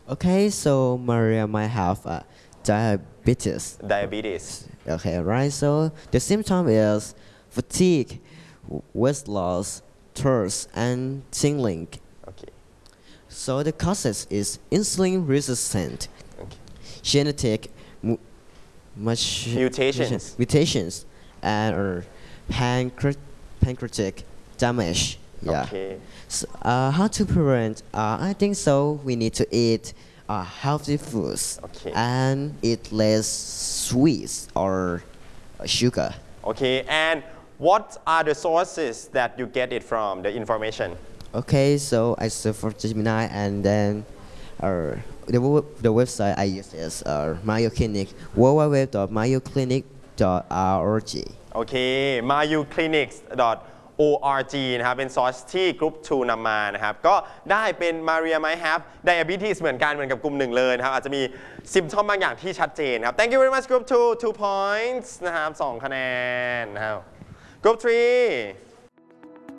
Okay, so Maria might have diabetes. Diabetes. Okay, right. So the symptom is fatigue, weight loss, thirst, and tingling. Okay. So the causes is insulin resistant, Okay. genetic Mutations. mutations, and pancreatic damage. Yeah. Okay. So, how to prevent? I think so. We need to eat healthy foods Okay. and eat less sweets or sugar. Okay. And what are the sources that you get it from, the information? Okay, so I search for Gemini and then the website I use is Mayo Clinic, www.mayoclinic.org. โอเค mayuclinics.org นะครับเป็นซอสที่กรุ๊ป2นำมานะครับก็ได้เป็น Maria might have diabetes เหมือนกันเหมือนกับกลุ่ม1เลยนะครับอาจจะมีซิมทอมบางอย่างที่ชัดเจนครับ Thank you very much group 2 2 points นะครับ2คะแนนนะครับ group 3